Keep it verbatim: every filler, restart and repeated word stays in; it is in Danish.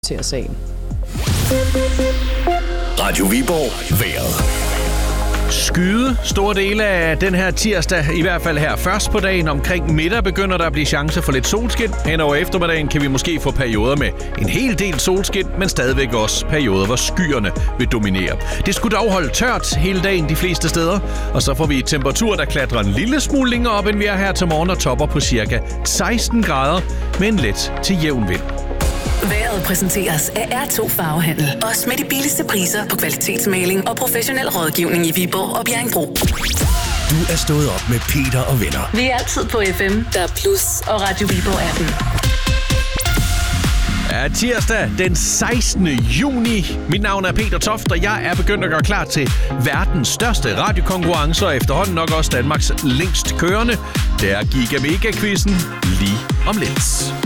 til sagen. Radio Viborg vejret. Skyde store dele af den her tirsdag, i hvert fald her først på dagen. Omkring middag begynder der at blive chance for lidt solskin. Hen over eftermiddagen kan vi måske få perioder med en hel del solskin, men stadigvæk også perioder, hvor skyerne vil dominere. Det skulle dog holde tørt hele dagen de fleste steder, og så får vi temperatur, der klatrer en lille smule længere op, end vi er her til morgen, og topper på cirka seksten grader med en let til jævn vind. Vejret præsenteres af R to Farvehandel. Også med de billigste priser på kvalitetsmaling og professionel rådgivning i Viborg og Bjerringbro. Du er stået op med Peter og venner. Vi er altid på F M, der er Plus og Radio Viborg appen. Ja, tirsdag den sekstende juni. Mit navn er Peter Toft, og jeg er begyndt at gøre klar til verdens største radiokonkurrence, og efterhånden nok også Danmarks længst kørende. Det er Giga Mega Quizzen lige om lidt.